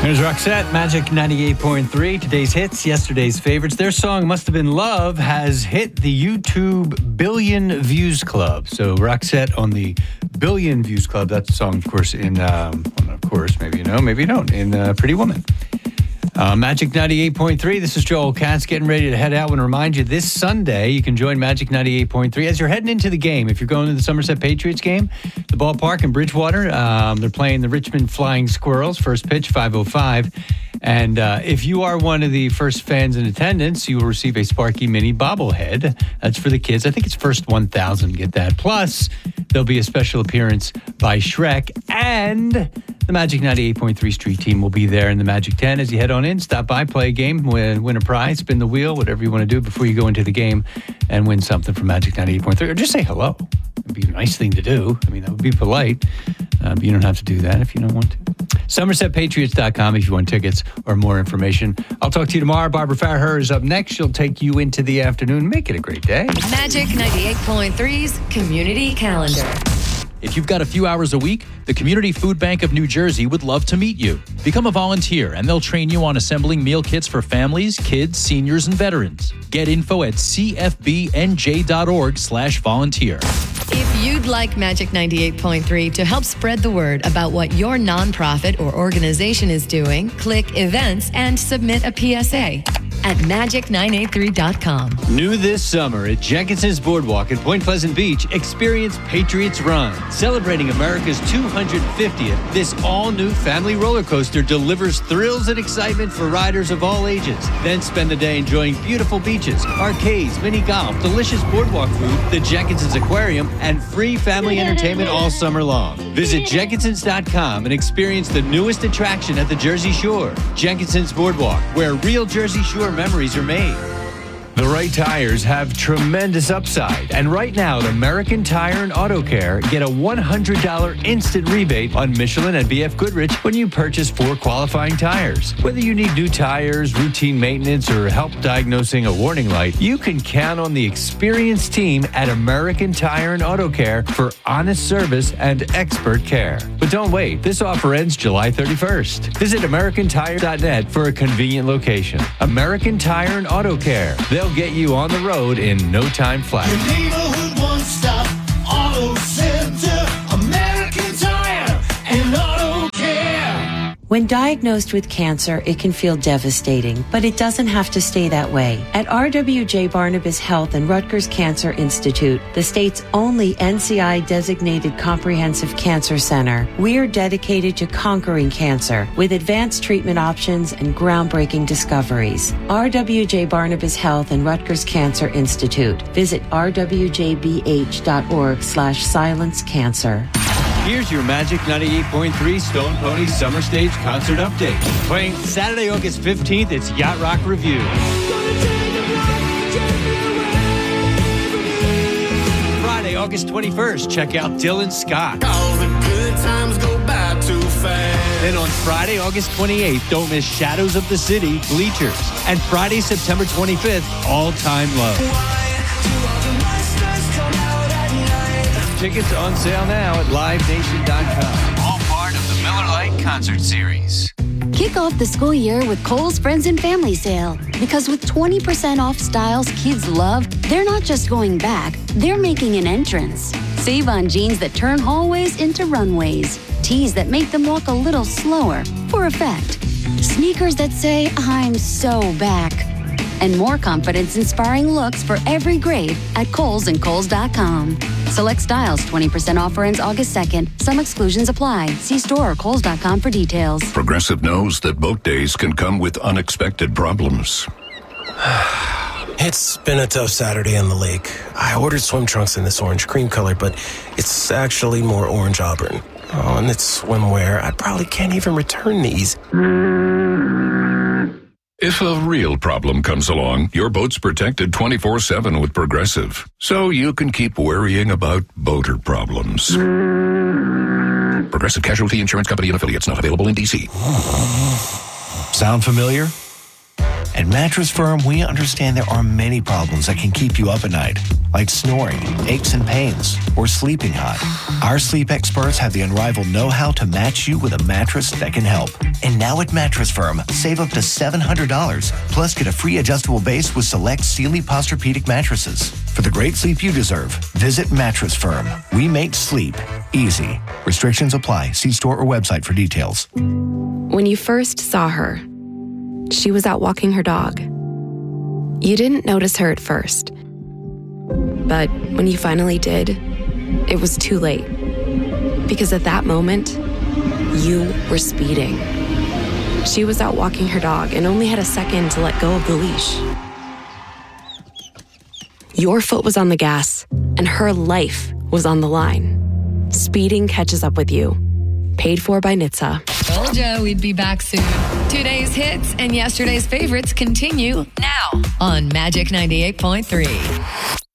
There's Roxette, Magic 98.3. Today's hits, yesterday's favorites. Their song, Must Have Been Love, has hit the YouTube Billion Views Club. So Roxette on the Billion Views Club. That's a song, of course, maybe you know, maybe you don't, in Pretty Woman. Magic 98.3. This is Joel Katz getting ready to head out. I want to remind you, this Sunday, you can join Magic 98.3 as you're heading into the game. If you're going to the Somerset Patriots game, the ballpark in Bridgewater, they're playing the Richmond Flying Squirrels. First pitch, 5:05. And if you are one of the first fans in attendance, you will receive a Sparky Mini bobblehead. That's for the kids. I think it's first 1,000 get that. Plus, there'll be a special appearance by Shrek, and the Magic 98.3 Street Team will be there in the Magic 10 as you head on in. Stop by, play a game, win a prize, spin the wheel, whatever you want to do before you go into the game and win something from Magic 98.3. Or just say hello. It'd be a nice thing to do. I mean, that would be polite. But you don't have to do that if you don't want to. SomersetPatriots.com if you want tickets or more information. I'll talk to you tomorrow. Barbara Farrer is up next. She'll take you into the afternoon. Make it a great day. Magic 98.3's Community Calendar. If you've got a few hours a week, the Community Food Bank of New Jersey would love to meet you. Become a volunteer, and they'll train you on assembling meal kits for families, kids, seniors, and veterans. Get info at cfbnj.org/volunteer. If you'd like Magic 98.3 to help spread the word about what your nonprofit or organization is doing, click Events and submit a PSA at magic983.com. New this summer at Jenkinson's Boardwalk in Point Pleasant Beach, experience Patriots Run. Celebrating America's 250th, this all-new family roller coaster delivers thrills and excitement for riders of all ages. Then spend the day enjoying beautiful beaches, arcades, mini golf, delicious boardwalk food, the Jenkinson's Aquarium, and free family entertainment all summer long. Visit Jenkinsons.com and experience the newest attraction at the Jersey Shore. Jenkinson's Boardwalk, where real Jersey Shore memories are made. The right tires have tremendous upside. And right now, at American Tire and Auto Care, get a $100 instant rebate on Michelin and BF Goodrich when you purchase 4 qualifying tires. Whether you need new tires, routine maintenance, or help diagnosing a warning light, you can count on the experienced team at American Tire and Auto Care for honest service and expert care. But don't wait. This offer ends July 31st. Visit AmericanTire.net for a convenient location. American Tire and Auto Care. They'll get you on the road in no time flat. Your neighborhood one-stop auto center, American Tire and Auto Care. When diagnosed with cancer, it can feel devastating, but it doesn't have to stay that way. At RWJ Barnabas Health and Rutgers Cancer Institute, the state's only NCI-designated comprehensive cancer center, we're dedicated to conquering cancer with advanced treatment options and groundbreaking discoveries. RWJ Barnabas Health and Rutgers Cancer Institute. Visit rwjbh.org/silencecancer. Here's your Magic 98.3 Stone Pony Summer Stage Concert Update. Playing Saturday, August 15th, it's Yacht Rock Review. Friday, August 21st, check out Dylan Scott. All the good times go by too fast. Then on Friday, August 28th, don't miss Shadows of the City, Bleachers. And Friday, September 25th, All Time Low. Tickets on sale now at livenation.com. All part of the Miller Lite Concert Series. Kick off the school year with Kohl's Friends and Family Sale. Because with 20% off styles kids love, they're not just going back, they're making an entrance. Save on jeans that turn hallways into runways. Tees that make them walk a little slower, for effect. Sneakers that say, I'm so back. And more confidence-inspiring looks for every grade at Kohl's and Kohl's.com. Select styles, 20% offer ends August 2nd. Some exclusions apply. See store or Kohl's.com for details. Progressive knows that boat days can come with unexpected problems. It's been a tough Saturday on the lake. I ordered swim trunks in this orange cream color, but it's actually more orange auburn. Oh, and it's swimwear. I probably can't even return these. If a real problem comes along, your boat's protected 24/7 with Progressive, so you can keep worrying about boater problems. Progressive Casualty Insurance Company and Affiliates, not available in D.C. Sound familiar? At Mattress Firm, we understand there are many problems that can keep you up at night. like snoring, aches and pains, or sleeping hot. Our sleep experts have the unrivaled know-how to match you with a mattress that can help. And now at Mattress Firm, save up to $700, plus get a free adjustable base with select Sealy Posturepedic mattresses. For the great sleep you deserve, visit Mattress Firm. We make sleep easy. Restrictions apply. See store or website for details. When you first saw her, she was out walking her dog. You didn't notice her at first. But when you finally did, it was too late. Because at that moment, you were speeding. She was out walking her dog and only had a second to let go of the leash. Your foot was on the gas, and her life was on the line. Speeding catches up with you. Paid for by NHTSA. Told ya we'd be back soon. Today's hits and yesterday's favorites continue now on Magic 98.3.